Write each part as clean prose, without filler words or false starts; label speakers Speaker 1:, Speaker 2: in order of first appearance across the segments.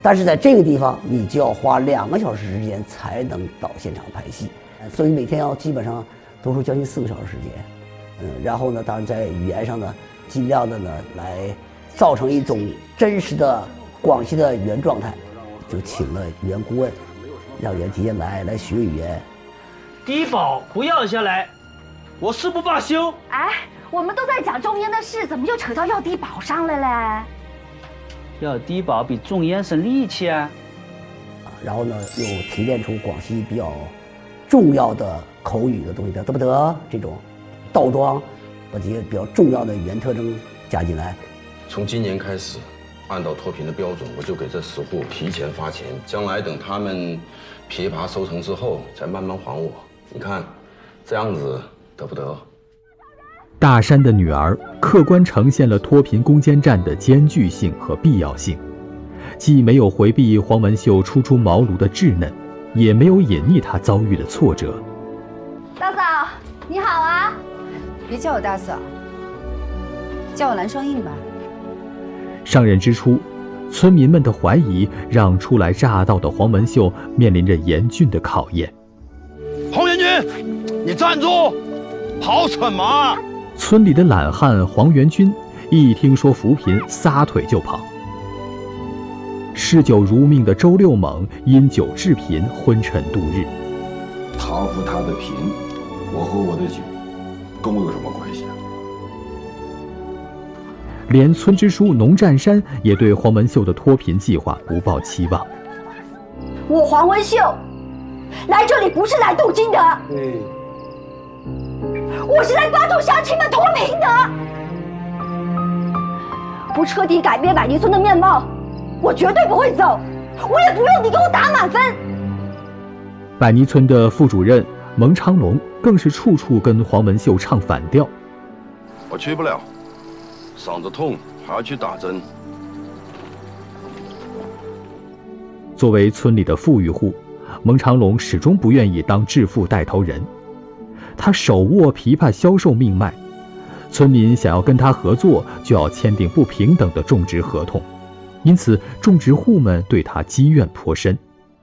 Speaker 1: 但是在这个地方，你就要花2个小时时间才能到现场拍戏，所以每天要基本上多出将近4个小时时间。然后呢，当然在语言上呢，尽量的呢来造成一种真实的广西的语言状态，就请了语言顾问，让袁提前来学语言。
Speaker 2: 低保不要下来，我誓不罢休。
Speaker 3: 哎，我们都在讲种烟的事，怎么就扯到要低保上了嘞？
Speaker 2: 要低保比种烟省力气啊！
Speaker 1: 然后呢，又提炼出广西比较重要的口语的东西，得不得这种倒装，把这些比较重要的语言特征加进来。
Speaker 4: 从今年开始，按照脱贫的标准，我就给这10户提前发钱，将来等他们枇杷收成之后，再慢慢还我。你看，这样子得不得？
Speaker 5: 大山的女儿客观呈现了脱贫攻坚战的艰巨性和必要性，既没有回避黄文秀初出茅庐的稚嫩，也没有隐匿她遭遇的挫折。
Speaker 3: 大嫂，你好啊！
Speaker 6: 别叫我大嫂，叫我蓝双印吧。
Speaker 5: 上任之初，村民们的怀疑让初来乍到的黄文秀面临着严峻的考验。
Speaker 4: 黄元军，你站住！跑什么？
Speaker 5: 村里的懒汉黄元军一听说扶贫，撒腿就跑。嗜酒如命的周六猛因酒致贫，昏沉度日。
Speaker 7: 他扶他的贫，我和我的酒，跟我有什么关系啊？
Speaker 5: 连村支书农占山也对黄文秀的脱贫计划不抱期望。
Speaker 3: 我黄文秀来这里不是来镀金的，我是来帮助乡亲们脱贫的。不彻底改变百泥村的面貌，我绝对不会走，我也不用你给我打满分。
Speaker 5: 百泥村的副主任蒙长龙更是处处跟黄文秀唱反调。
Speaker 4: 我去不了，嗓子痛，还要去打针。
Speaker 5: 作为村里的富裕户，蒙长龙始终不愿意当致富带头人。他手握枇杷销售命脉，村民想要跟他合作，就要签订不平等的种植合同，因此种植户们对他积怨颇深。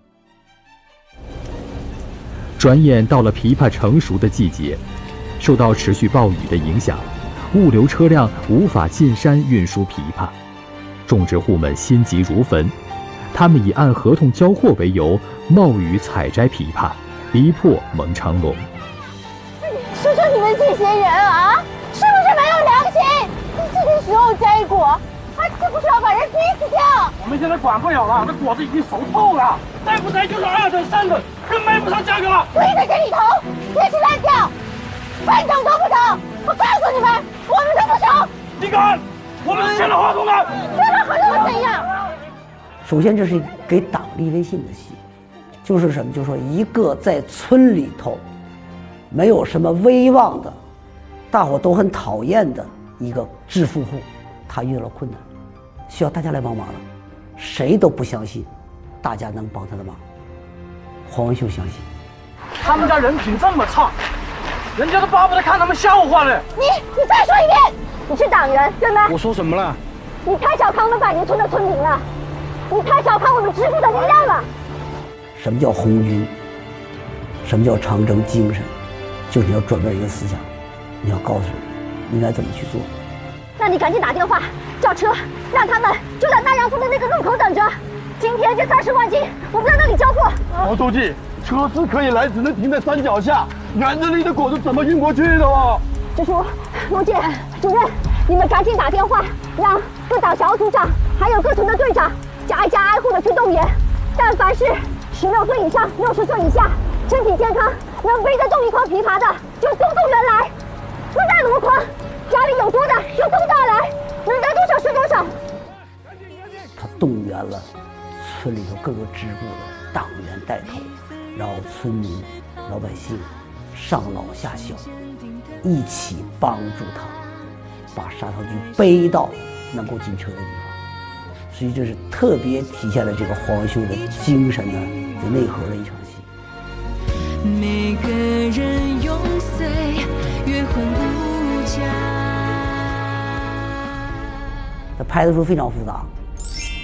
Speaker 5: 转眼到了枇杷成熟的季节，受到持续暴雨的影响，物流车辆无法进山运输枇杷，种植户们心急如焚，他们以按合同交货为由，冒雨采摘枇杷，逼迫蒙长龙。
Speaker 3: 说说你们这些人啊，是不是没有良心？这个时候摘果，还是不是要把人逼死掉？
Speaker 2: 我们现在管不了了，这果子已经熟透了，再不摘就是2等3等，更卖不上价格了。
Speaker 3: 跪在这里头，别去烂掉，半等都不等！我告诉你们，我们都不熟。
Speaker 2: 你敢？我们是签了合同的。
Speaker 3: 签了合同会怎样？
Speaker 1: 首先，这是给党立威信的戏，就是什么？就是说，一个在村里头没有什么威望的，大伙都很讨厌的一个致富户，他遇到了困难，需要大家来帮忙了，谁都不相信大家能帮他的忙。黄文秀相信。
Speaker 2: 他们家人品这么差，人家都巴不得看他们笑话了。
Speaker 3: 你再说一遍，你是党员对吗？
Speaker 2: 我说什么了？
Speaker 3: 你太小看我们百年村的村民了，你太小看我们支部的力量了。
Speaker 1: 什么叫红军？什么叫长征精神？就是你要转变人的思想，你要告诉人应该怎么去做。
Speaker 3: 那你赶紧打电话叫车，让他们就在大洋村的那个路口等着。今天这30万斤，我们在那里交货。
Speaker 8: 毛书记，车是可以来，只能停在山脚下，远着离的果子怎么运过去的哦？
Speaker 3: 支书、农建主任，你们赶紧打电话，让各党小组长还有各村的队长家家挨户的去动员。但凡是16岁以上、60岁以下，身体健康，能背得动一筐枇杷的，就送员来。不在箩筐，家里有多的就送大来，能得多少是多少。
Speaker 1: 他动员了村里头各个支部的党员带头，然后村民、老百姓上老下小一起帮助他把砂糖橘背到能够进车的地方。所以这是特别体现了这个黄文秀的精神的内核的一场戏。
Speaker 9: 每个人永岁月魂不假。
Speaker 1: 他拍的时候非常复杂，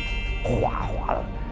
Speaker 1: 哗哗的